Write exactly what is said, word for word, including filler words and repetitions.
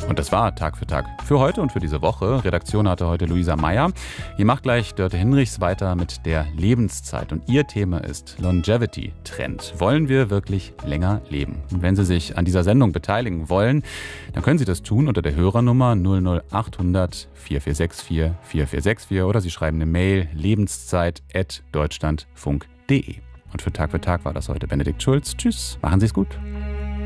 Und das war Tag für Tag für heute und für diese Woche. Redaktion hatte heute Luisa Meyer. Hier macht gleich Dörte Hinrichs weiter mit der Lebenszeit. Und ihr Thema ist Longevity Trend. Wollen wir wirklich länger leben? Und wenn Sie sich an dieser Sendung beteiligen wollen, dann können Sie das tun unter der Hörernummer null null acht hundert vier vier sechs vier vier vier sechs vier oder Sie schreiben eine Mail lebenszeit at deutschlandfunk punkt de. Und für Tag für Tag war das heute Benedikt Schulz. Tschüss, machen Sie es gut.